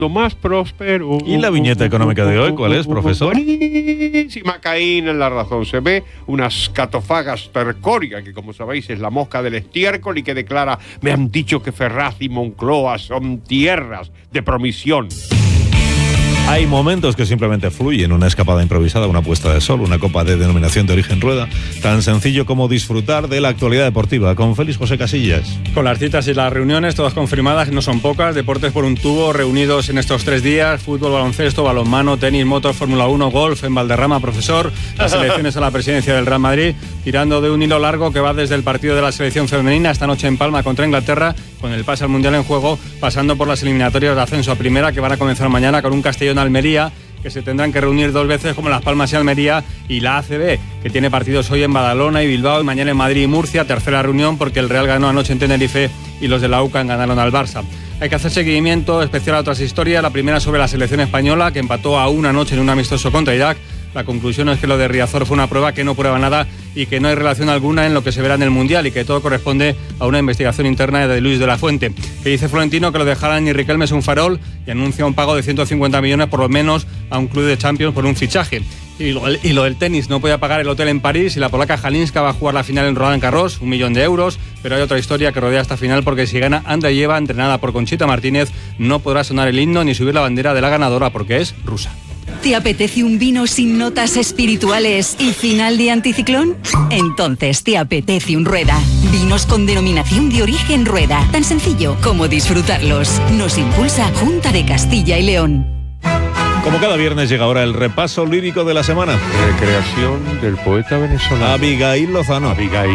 más próspero. ¿Y la viñeta económica de hoy cuál es, profesor? Buenísima caína en La Razón. Se ve una scatofagas tercórica, que como sabéis es la mosca del estiércol y que declara: me han dicho que Ferraz y Moncloa son tierras de promisión. Hay momentos que simplemente fluyen, una escapada improvisada, una puesta de sol, una copa de denominación de origen rueda, tan sencillo como disfrutar de la actualidad deportiva, con Félix José Casillas. Con las citas y las reuniones, todas confirmadas, que no son pocas, deportes por un tubo, reunidos en estos 3 días, fútbol, baloncesto, balonmano, tenis, motos, Fórmula 1, golf, en Valderrama, profesor, las elecciones a la presidencia del Real Madrid, tirando de un hilo largo que va desde el partido de la selección femenina esta noche en Palma contra Inglaterra, con el pase al Mundial en juego, pasando por las eliminatorias de ascenso a primera que van a comenzar mañana con un Castellón-Almería, que se tendrán que reunir 2 veces como Las Palmas y Almería, y la ACB, que tiene partidos hoy en Badalona y Bilbao y mañana en Madrid y Murcia, tercera reunión porque el Real ganó anoche en Tenerife y los de la UCAN ganaron al Barça. Hay que hacer seguimiento especial a otras historias, la primera sobre la selección española, que empató a 1 anoche en un amistoso contra Irak. La conclusión es que lo de Riazor fue una prueba que no prueba nada y que no hay relación alguna en lo que se verá en el Mundial y que todo corresponde a una investigación interna de Luis de la Fuente. Que dice Florentino que lo de Haaland y Riquelme es un farol y anuncia un pago de 150 millones por lo menos a un club de Champions por un fichaje. Y lo del tenis, no podía pagar el hotel en París y la polaca Halinska va a jugar la final en Roland Garros, 1 millón de euros, pero hay otra historia que rodea esta final porque si gana Andreeva, entrenada por Conchita Martínez, no podrá sonar el himno ni subir la bandera de la ganadora porque es rusa. ¿Te apetece un vino sin notas espirituales y final de anticiclón? Entonces te apetece un Rueda. Vinos con denominación de origen Rueda. Tan sencillo como disfrutarlos. Nos impulsa Junta de Castilla y León. Como cada viernes llega ahora el repaso lírico de la semana. Recreación del poeta venezolano Abigail Lozano.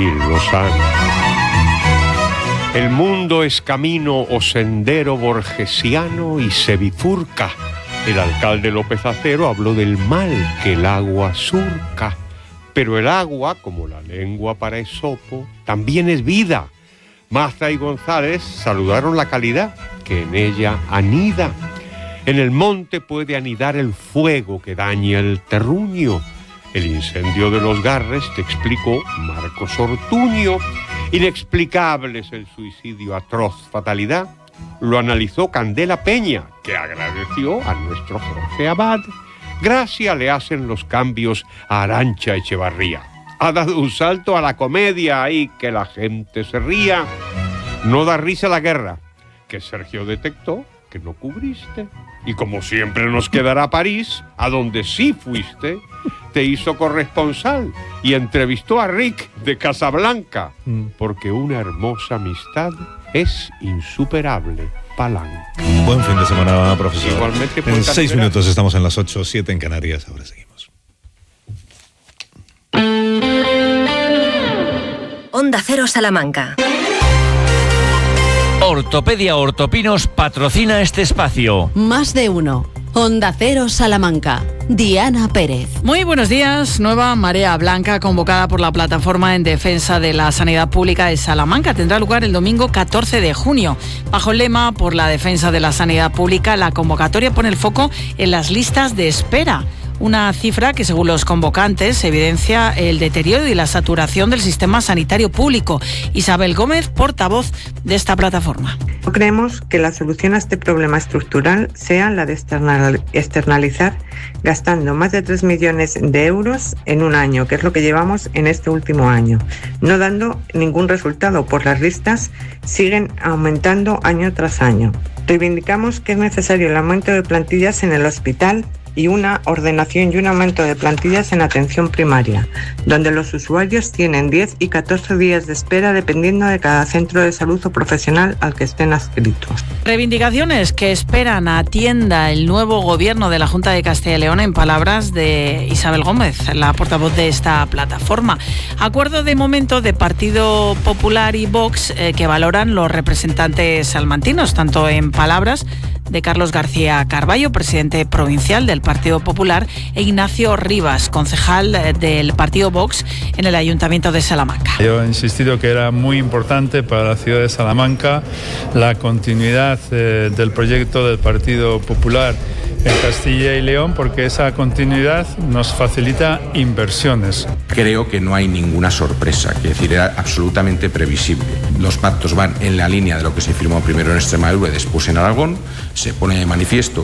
El mundo es camino o sendero borgesiano y se bifurca. El alcalde López Acero habló del mal que el agua surca. Pero el agua, como la lengua para Esopo, también es vida. Mazza y González saludaron la calidad que en ella anida. En el monte puede anidar el fuego que daña el terruño. El incendio de los Garres, te explicó Marcos Ortuño. Inexplicable es el suicidio, atroz fatalidad. Lo analizó Candela Peña, que agradeció a nuestro Jorge Abad. Gracia le hacen los cambios a Arantxa Echevarría. Ha dado un salto a la comedia y que la gente se ría. No da risa la guerra, que Sergio detectó que no cubriste. Y como siempre nos quedará París, a donde sí fuiste. Te hizo corresponsal y entrevistó a Rick de Casablanca, porque una hermosa amistad es insuperable. Palanca. Buen fin de semana, profesor. Igualmente. En 6 minutos estamos en las 8:07 en Canarias. Ahora seguimos. Onda Cero Salamanca. Ortopedia Ortopinos patrocina este espacio. Más de uno. Onda Cero Salamanca. Diana Pérez. Muy buenos días. Nueva marea blanca convocada por la Plataforma en Defensa de la Sanidad Pública de Salamanca. Tendrá lugar el domingo 14 de junio. Bajo el lema Por la Defensa de la Sanidad Pública, la convocatoria pone el foco en las listas de espera. Una cifra que, según los convocantes, evidencia el deterioro y la saturación del sistema sanitario público. Isabel Gómez, portavoz de esta plataforma. Creemos que la solución a este problema estructural sea la de externalizar, gastando más de 3 millones de euros en un año, que es lo que llevamos en este último año, no dando ningún resultado, pues las listas siguen aumentando año tras año. Reivindicamos que es necesario el aumento de plantillas en el hospital y una ordenación y un aumento de plantillas en atención primaria, donde los usuarios tienen 10 y 14 días de espera dependiendo de cada centro de salud o profesional al que estén adscritos. Reivindicaciones que esperan atienda el nuevo gobierno de la Junta de Castilla y León, en palabras de Isabel Gómez, la portavoz de esta plataforma. Acuerdo de momento de Partido Popular y Vox que valoran los representantes salmantinos, tanto en palabras de Carlos García Carballo, presidente provincial del Partido Popular, e Ignacio Rivas, concejal del Partido Vox en el Ayuntamiento de Salamanca. Yo he insistido que era muy importante para la ciudad de Salamanca la continuidad del proyecto del Partido Popular en Castilla y León, porque esa continuidad nos facilita inversiones. Creo que no hay ninguna sorpresa, es decir, era absolutamente previsible. Los pactos van en la línea de lo que se firmó primero en Extremadura y después en Aragón. Se pone de manifiesto